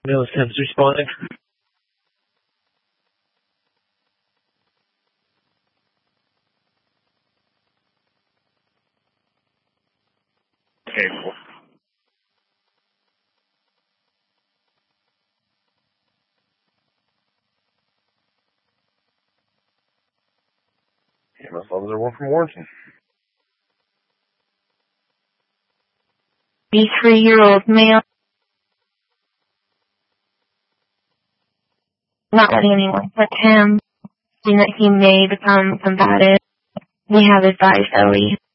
Male attempts responding. Okay, cool. EMS Officer 1 from Warrenton. 33-year-old male. Not letting anyone touch him, saying that he may become combative. We have advised OE.